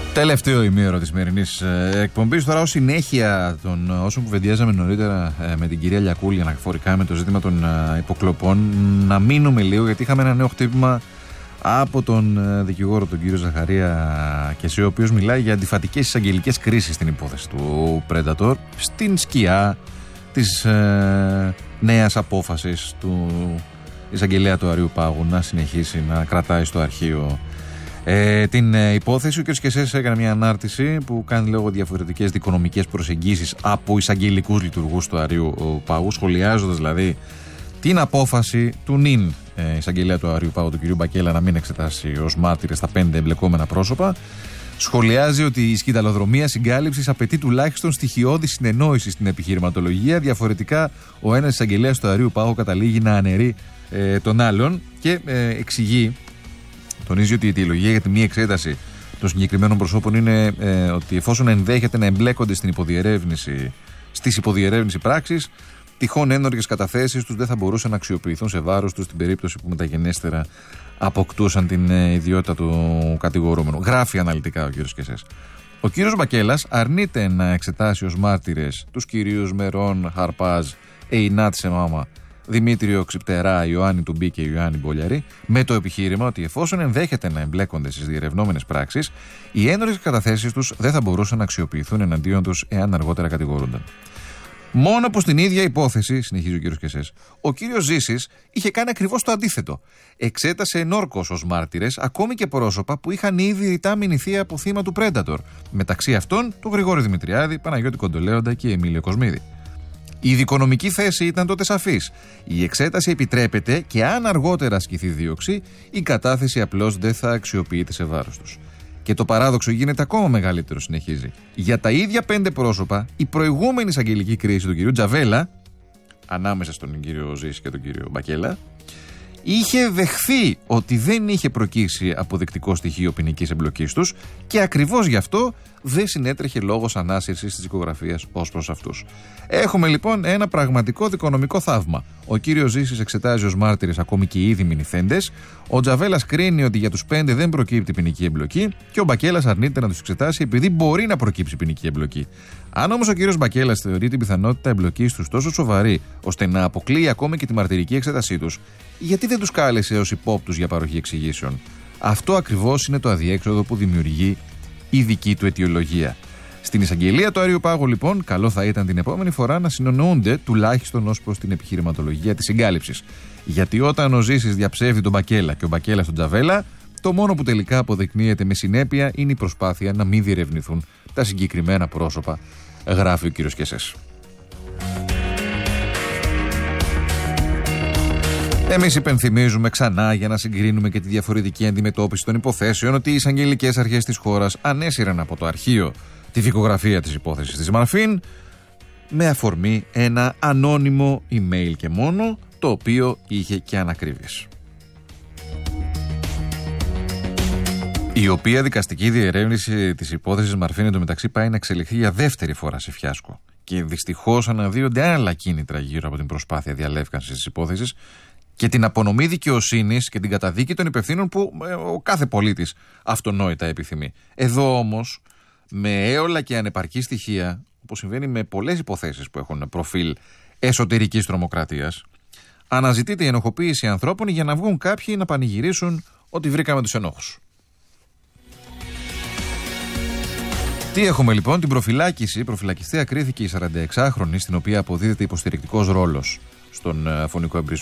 Τελευταίο ημίωρο της σημερινής εκπομπής. Τώρα, ως συνέχεια των όσων κουβεντιάζαμε νωρίτερα με την κυρία Λιακούλη αναφορικά με το ζήτημα των υποκλοπών, να μείνουμε λίγο, γιατί είχαμε ένα νέο χτύπημα από τον δικηγόρο, τον κύριο Ζαχαρία Κεσέ, ο οποίος μιλάει για αντιφατικές εισαγγελικές κρίσεις στην υπόθεση του Predator, στην σκιά της νέας απόφασης του εισαγγελέα του Αριού Πάγου να συνεχίσει να κρατάει στο αρχείο την υπόθεση. Ο κ. Κεσές έκανε μια ανάρτηση που κάνει λόγω διαφορετικές δικονομικές προσεγγίσεις από εισαγγελικούς λειτουργούς του Αριού Πάγου, σχολιάζοντας δηλαδή την απόφαση του νυν εισαγγελέα του Αριού Πάγου, του κ. Μπακέλα, να μην εξετάσει ως μάρτυρες τα 5 εμπλεκόμενα πρόσωπα. Σχολιάζει ότι η σκυταλοδρομία συγκάλυψης απαιτεί τουλάχιστον στοιχειώδη συνεννόηση στην επιχειρηματολογία. Διαφορετικά, ο ένας εισαγγελέας του Αριού Πάγου καταλήγει να αναιρεί τον άλλον και εξηγεί. Τονίζει ότι η αιτιολογία για τη μη εξέταση των συγκεκριμένων προσώπων είναι ότι εφόσον ενδέχεται να εμπλέκονται στις υποδιερεύνηση πράξεις, τυχόν ένορκες καταθέσεις τους δεν θα μπορούσαν να αξιοποιηθούν σε βάρος τους στην περίπτωση που μεταγενέστερα αποκτούσαν την ιδιότητα του κατηγορούμενου. Γράφει αναλυτικά ο κύριος Κεσές. Ο κύριος Μπακέλας αρνείται να εξετάσει ως μάρτυρες τους κυρίους Μερών Χαρπάζ, Εϊνάτ Σεμάμα, Δημήτριο Ξυπτερά, Ιωάννη Τουμπή και Ιωάννη Μπολιαρή, με το επιχείρημα ότι εφόσον ενδέχεται να εμπλέκονται στις διερευνόμενες πράξεις, οι ένορκες καταθέσεις τους δεν θα μπορούσαν να αξιοποιηθούν εναντίον τους εάν αργότερα κατηγορούνταν. Μόνο που στην ίδια υπόθεση, συνεχίζει ο κύριος Κεσές, ο κύριος Ζήσης είχε κάνει ακριβώς το αντίθετο. Εξέτασε ενόρκως ως μάρτυρες ακόμη και πρόσωπα που είχαν ήδη ρητά μηνυθεί από θύμα του Predator. Μεταξύ αυτών, τον Γρηγόρη Δημητριάδη, Παναγιώτη Κοντολέοντα και Εμίλιο Κοσμίδη. Η δικονομική θέση ήταν τότε σαφής. Η εξέταση επιτρέπεται και αν αργότερα ασκηθεί δίωξη, η κατάθεση απλώς δεν θα αξιοποιείται σε βάρος τους. Και το παράδοξο γίνεται ακόμα μεγαλύτερο, συνεχίζει. Για τα ίδια 5 πρόσωπα, η προηγούμενη εισαγγελική κρίση του κυρίου Τζαβέλα, ανάμεσα στον κύριο Ζήση και τον κύριο Μπακέλα, είχε δεχθεί ότι δεν είχε προκύψει αποδεικτικό στοιχείο ποινικής εμπλοκής τους και ακριβώς γι' αυτό δεν συνέτρεχε λόγος ανάσυρσης της δικογραφίας ως προς αυτούς. Έχουμε λοιπόν ένα πραγματικό δικονομικό θαύμα. Ο κύριος Ζήσης εξετάζει ως μάρτυρες ακόμη και οι ήδη μηνυθέντες, ο Τζαβέλας κρίνει ότι για τους 5 δεν προκύπτει ποινική εμπλοκή και ο Μπακέλας αρνείται να τους εξετάσει επειδή μπορεί να προκύψει ποινική εμπλοκή. Αν όμως ο κύριος Μπακέλας θεωρεί την πιθανότητα εμπλοκής τους τόσο σοβαρή ώστε να αποκλείει ακόμη και τη μαρτυρική εξέτασή τους, γιατί δεν τους κάλεσε ως υπόπτους για παροχή εξηγήσεων? Αυτό ακριβώς είναι το αδιέξοδο που δημιουργεί η δική του αιτιολογία. Στην εισαγγελία του Αριού Πάγου, λοιπόν, καλό θα ήταν την επόμενη φορά να συνεννοούνται τουλάχιστον ως προς την επιχειρηματολογία της συγκάλυψης. Γιατί όταν ο Ζήσης διαψεύδει τον Μπακέλα και ο Μπακέλας τον Τζαβέλα, το μόνο που τελικά αποδεικνύεται με συνέπεια είναι η προσπάθεια να μην διερευνηθούν τα συγκεκριμένα πρόσωπα, γράφει ο κύριος Κεσές. Εμείς υπενθυμίζουμε ξανά, για να συγκρίνουμε και τη διαφορετική αντιμετώπιση των υποθέσεων, ότι οι εισαγγελικές αρχές της χώρας ανέσυραν από το αρχείο τη δικογραφία της υπόθεσης της Μαρφίν με αφορμή ένα ανώνυμο email και μόνο, το οποίο είχε και ανακρίβειες. Η οποία δικαστική διερεύνηση της υπόθεσης Μαρφίν εντωμεταξύ πάει να εξελιχθεί για δεύτερη φορά σε φιάσκο. Και δυστυχώς αναδύονται άλλα κίνητρα γύρω από την προσπάθεια διαλεύκανσης της υπόθεσης και την απονομή δικαιοσύνης και την καταδίκη των υπευθύνων που ο κάθε πολίτης αυτονόητα επιθυμεί. Εδώ όμως, με έολα και ανεπαρκή στοιχεία, όπως συμβαίνει με πολλές υποθέσεις που έχουν προφίλ εσωτερικής τρομοκρατίας, αναζητείται η ενοχοποίηση ανθρώπων για να βγουν κάποιοι να πανηγυρίσουν ότι βρήκαμε τους ενόχους. Τι έχουμε λοιπόν? Την προφυλάκηση. Προφυλακιστέα κρίθηκε η 46χρονη, στην οποία αποδίδεται υποστηρικτικός ρόλος στον φωνικό εμπρισμό